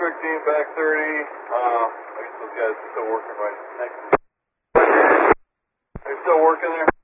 13, back 30. I guess those guys are still working right next to me. They're still working there?